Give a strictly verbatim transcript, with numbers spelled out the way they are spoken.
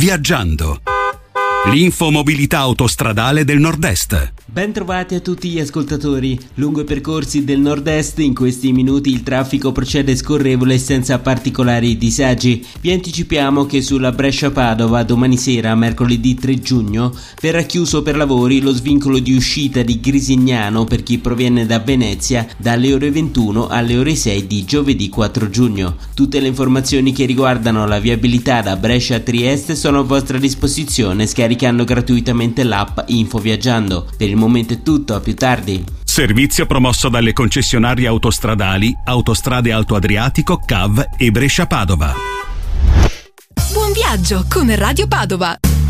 Viaggiando. L'infomobilità autostradale del Nord-Est. Ben trovati a tutti gli ascoltatori. Lungo i percorsi del Nord-Est in questi minuti il traffico procede scorrevole senza particolari disagi. Vi anticipiamo che sulla Brescia-Padova domani sera, mercoledì tre giugno, verrà chiuso per lavori lo svincolo di uscita di Grisignano per chi proviene da Venezia dalle ore ventuno alle ore sei di giovedì quattro giugno. Tutte le informazioni che riguardano la viabilità da Brescia a Trieste sono a vostra disposizione scaricando gratuitamente l'app Info Viaggiando. Per il momento è tutto, a più tardi. Servizio promosso dalle concessionarie autostradali Autostrade Alto Adriatico, C A V e Brescia Padova. Buon viaggio con Radio Padova.